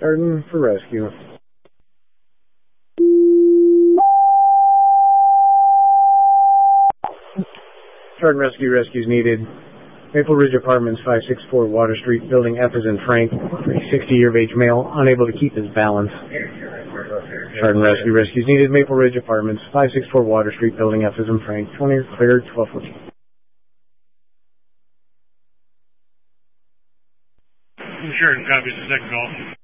Chardon for rescue. Chardon rescues needed. Maple Ridge Apartments, 564 Water Street, Building F as in Frank, 60 of age male, unable to keep his balance. Chardon rescues needed. Maple Ridge Apartments, 564 Water Street, Building F as in Frank, 20 cleared, 1214. Sure, copies the second call.